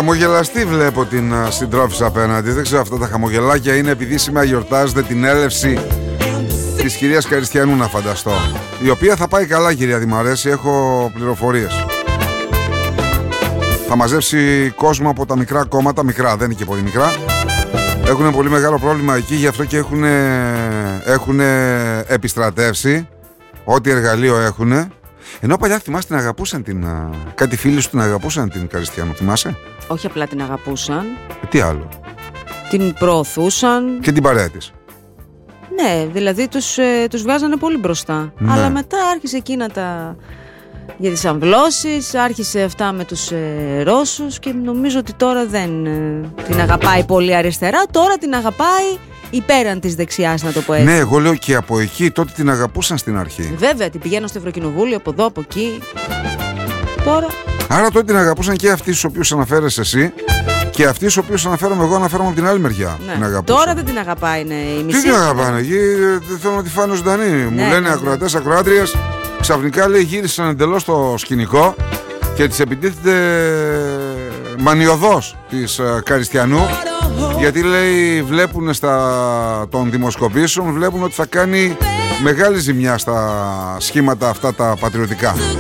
χαμογελαστή βλέπω την συντρόφισσα απέναντι. Δεν ξέρω, αυτά τα χαμογελάκια είναι επειδή σήμερα γιορτάζεται την έλευση της κυρίας Καριστιανού, να φανταστώ. Η οποία θα πάει καλά, κυρία Δημαρέση, έχω πληροφορίες. Θα μαζέψει κόσμο από τα μικρά κόμματα, μικρά, δεν είναι και πολύ μικρά. Έχουν πολύ μεγάλο πρόβλημα εκεί, γι' αυτό και έχουν επιστρατεύσει ό,τι εργαλείο έχουν. Ενώ παλιά θυμάσαι την αγαπούσαν κάτι φίλοι σου την αγαπούσαν την Καριστιανού, θυμάσαι? Όχι απλά την αγαπούσαν. Τι άλλο? Την προωθούσαν. Και την παρέα της. Ναι, δηλαδή τους βγάζανε πολύ μπροστά. Ναι. Αλλά μετά άρχισε εκείνα για τις αμβλώσεις, άρχισε αυτά με τους Ρώσους και νομίζω ότι τώρα δεν την αγαπάει πολύ αριστερά. Τώρα την αγαπάει υπέραν της δεξιάς, να το πω έτσι. Ναι, εγώ λέω και από εκεί τότε την αγαπούσαν στην αρχή. Βέβαια, την πηγαίνω στο Ευρωκοινοβούλιο, από εδώ, από εκεί. Τώρα. Άρα τότε την αγαπούσαν και αυτοί στους οποίους αναφέρεσαι εσύ και αυτοί στους οποίους αναφέρομαι εγώ, αναφέρομαι από την άλλη μεριά. Ναι. Τώρα δεν την αγαπάει, είναι η μισή. Τι την αγαπάνε, εκεί θέλουν να τη φάνε ζωντανή. Ναι, μου λένε ακροατές, ακροάτριες, ξαφνικά λέει γύρισαν εντελώς το σκηνικό και της επιτίθεται μανιωδώς της Καριστιανού. Γιατί λέει βλέπουν των δημοσκοπήσεων, βλέπουν ότι θα κάνει μεγάλη ζημιά στα σχήματα αυτά τα πατριωτικά.